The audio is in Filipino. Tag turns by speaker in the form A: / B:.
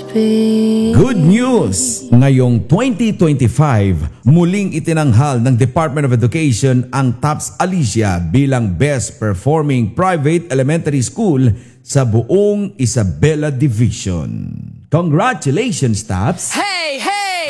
A: be.
B: Good news! Ngayong 2025, muling itinanghal ng Department of Education ang TAPS Alicia bilang Best Performing Private Elementary School sa buong Isabela Division. Congratulations, TAPS!
A: Hey, hey!